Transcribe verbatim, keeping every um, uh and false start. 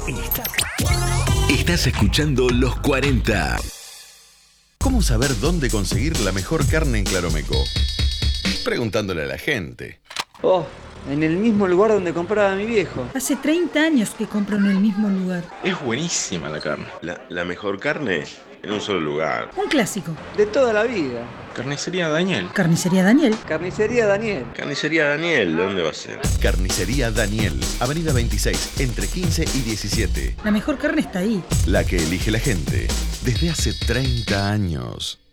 Estás, Estás escuchando Los cuarenta. ¿Cómo saber dónde conseguir la mejor carne en Claromeco? Preguntándole a la gente. Oh, en el mismo lugar donde compraba mi viejo. Hace treinta años que compro en el mismo lugar. Es buenísima la carne. La, la mejor carne en un solo lugar. Un clásico. De toda la vida. Carnicería Daniel. Carnicería Daniel. Carnicería Daniel. Carnicería Daniel, ¿de dónde va a ser? Carnicería Daniel, Avenida veintiséis, entre quince y diecisiete. La mejor carne está ahí. La que elige la gente desde hace treinta años.